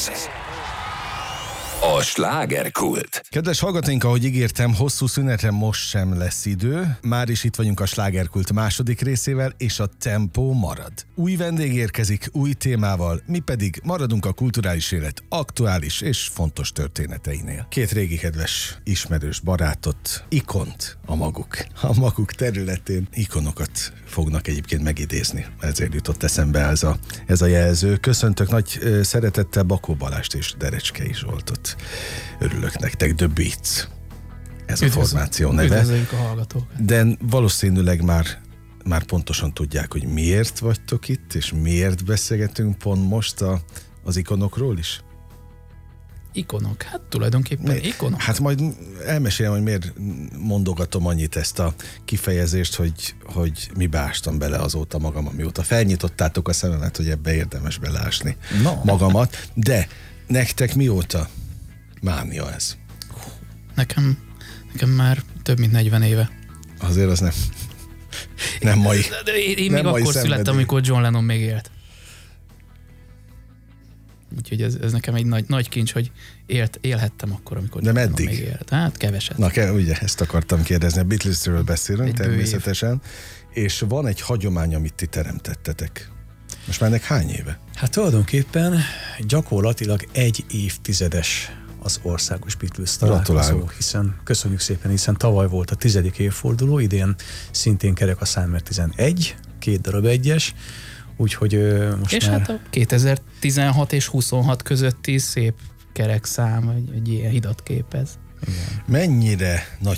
Ez a slágerkult. Kedves hallgatóink, ahogy ígértem, hosszú szünetre most sem lesz idő. Már is itt vagyunk a slágerkult második részével, és a tempó marad. Új vendég érkezik, új témával, mi pedig maradunk a kulturális élet aktuális és fontos történeteinél. Két régi kedves ismerős barátot, ikont a maguk területén ikonokat fognak egyébként megidézni. Ezért jutott eszembe ez a jelző. Köszöntök nagy szeretettel Bakó Balást és Derecskei Zsoltot. Örülök nektek, The Beats. Ez a formáció neve. Üdvözöljük a hallgatókat. De valószínűleg már pontosan tudják, hogy miért vagytok itt, és miért beszélgetünk pont most az ikonokról is. Ikonok? Hát tulajdonképpen ikonok. Hát majd elmesélem, hogy miért mondogatom annyit ezt a kifejezést, hogy mibe ástam bele azóta magam, amióta felnyitottátok a szememet, hogy ebbe érdemes beleásni magamat. De nektek mióta mánia ez? Nekem már több mint 40 éve. Azért az nem mai. Én még akkor születtem, amikor John Lennon még élt. Úgyhogy ez nekem egy nagy kincs, hogy élhettem akkor, amikor John Lennon még élt. Hát keveset. Na, ugye ezt akartam kérdezni. A Beatlesről beszélünk természetesen. És van egy hagyomány, amit ti teremtettetek. Most már ennek hány éve? Hát tulajdonképpen gyakorlatilag 1 évtizedes az országos Beatles találkozó, hiszen köszönjük szépen, hiszen tavaly volt a 10. évforduló, idén szintén kerek a szám, mert 11, 2 darab egyes, úgyhogy most és már... hát a 2016 és 26 közötti szép kerek szám, egy ilyen hidat képez. Igen. Mennyire nagy